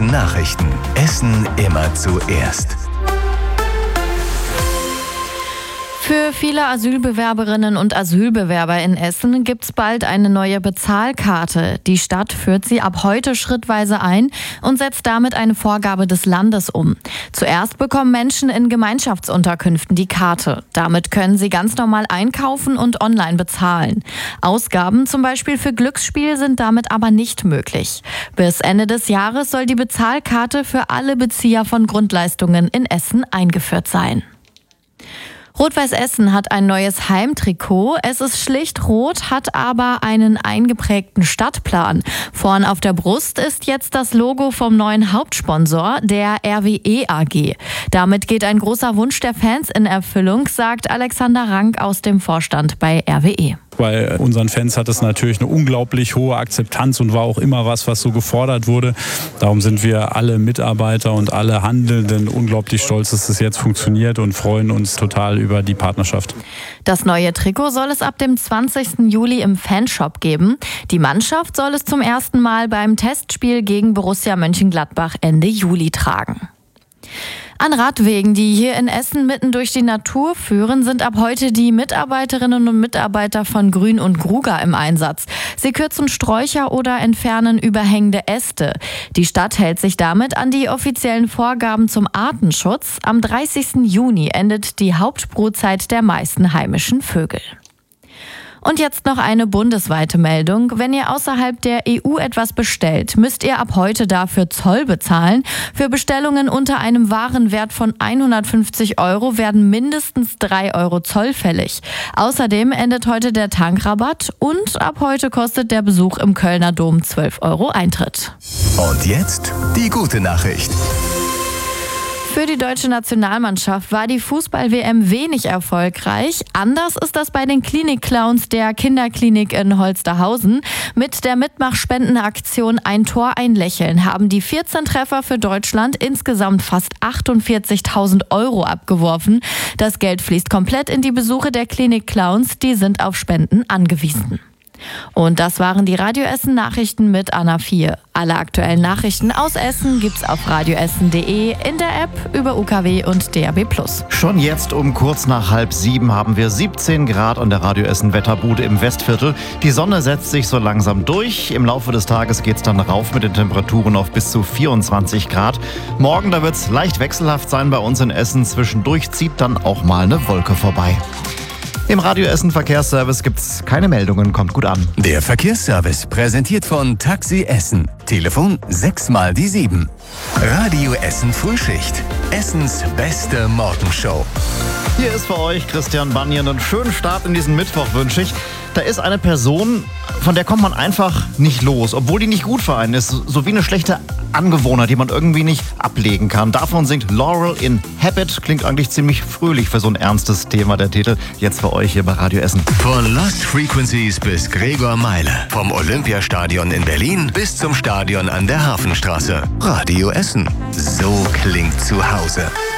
Essen Nachrichten. Essen immer zuerst. Für viele Asylbewerberinnen und Asylbewerber in Essen gibt es bald eine neue Bezahlkarte. Die Stadt führt sie ab heute schrittweise ein und setzt damit eine Vorgabe des Landes um. Zuerst bekommen Menschen in Gemeinschaftsunterkünften die Karte. Damit können sie ganz normal einkaufen und online bezahlen. Ausgaben zum Beispiel für Glücksspiel sind damit aber nicht möglich. Bis Ende des Jahres soll die Bezahlkarte für alle Bezieher von Grundleistungen in Essen eingeführt sein. Rot-Weiß Essen hat ein neues Heimtrikot. Es ist schlicht rot, hat aber einen eingeprägten Stadtplan. Vorn auf der Brust ist jetzt das Logo vom neuen Hauptsponsor, der RWE AG. Damit geht ein großer Wunsch der Fans in Erfüllung, sagt Alexander Rank aus dem Vorstand bei RWE. Bei unseren Fans hat es natürlich eine unglaublich hohe Akzeptanz und war auch immer was so gefordert wurde. Darum sind wir alle Mitarbeiter und alle Handelnden unglaublich stolz, dass es jetzt funktioniert und freuen uns total über die Partnerschaft. Das neue Trikot soll es ab dem 20. Juli im Fanshop geben. Die Mannschaft soll es zum ersten Mal beim Testspiel gegen Borussia Mönchengladbach Ende Juli tragen. An Radwegen, die hier in Essen mitten durch die Natur führen, sind ab heute die Mitarbeiterinnen und Mitarbeiter von Grün und Gruger im Einsatz. Sie kürzen Sträucher oder entfernen überhängende Äste. Die Stadt hält sich damit an die offiziellen Vorgaben zum Artenschutz. Am 30. Juni endet die Hauptbrutzeit der meisten heimischen Vögel. Und jetzt noch eine bundesweite Meldung. Wenn ihr außerhalb der EU etwas bestellt, müsst ihr ab heute dafür Zoll bezahlen. Für Bestellungen unter einem Warenwert von 150 € werden mindestens 3 € Zoll fällig. Außerdem endet heute der Tankrabatt und ab heute kostet der Besuch im Kölner Dom 12 € Eintritt. Und jetzt die gute Nachricht. Für die deutsche Nationalmannschaft war die Fußball-WM wenig erfolgreich. Anders ist das bei den Klinik-Clowns der Kinderklinik in Holsterhausen. Mit der Mitmachspendenaktion Ein Tor, ein Lächeln haben die 14 Treffer für Deutschland insgesamt fast 48.000 € abgeworfen. Das Geld fließt komplett in die Besuche der Klinik-Clowns, die sind auf Spenden angewiesen. Und das waren die Radio Essen Nachrichten mit Anna 4. Alle aktuellen Nachrichten aus Essen gibt's auf radioessen.de, in der App, über UKW und DAB+. Schon jetzt um kurz nach 6:30 haben wir 17 Grad an der Radio Essen Wetterbude im Westviertel. Die Sonne setzt sich so langsam durch. Im Laufe des Tages geht's dann rauf mit den Temperaturen auf bis zu 24 Grad. Morgen, da wird's leicht wechselhaft sein bei uns in Essen. Zwischendurch zieht dann auch mal eine Wolke vorbei. Im Radio Essen Verkehrsservice gibt's keine Meldungen, kommt gut an. Der Verkehrsservice präsentiert von Taxi Essen. Telefon 6x7. Radio Essen Frühschicht. Essens beste Morgenshow. Hier ist für euch Christian Banyan. Einen schönen Start in diesen Mittwoch wünsche ich. Da ist eine Person, von der kommt man einfach nicht los, obwohl die nicht gut für einen ist. So wie eine schlechte Angewohnheit, die man irgendwie nicht ablegen kann. Davon singt Laurel in Habit. Klingt eigentlich ziemlich fröhlich für so ein ernstes Thema, der Titel. Jetzt für euch hier bei Radio Essen. Von Lost Frequencies bis Gregor Meile. Vom Olympiastadion in Berlin bis zum Stadion an der Hafenstraße. Radio Essen. So klingt zu Hause.